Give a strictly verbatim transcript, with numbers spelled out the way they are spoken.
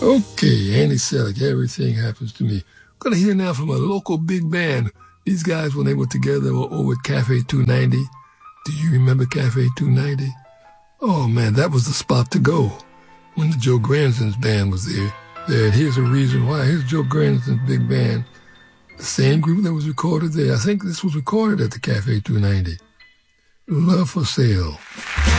Okay, Andy Selick, Everything Happens to Me. Gonna hear now from a local big band. These guys, when they were together, were over at Cafe two ninety. Do you remember Cafe two ninety? Oh man, that was the spot to go when the Joe Granson's band was there. There, here's a reason why. Here's Joe Granson's big band. The same group that was recorded there. I think this was recorded at the Cafe two ninety. Love for Sale.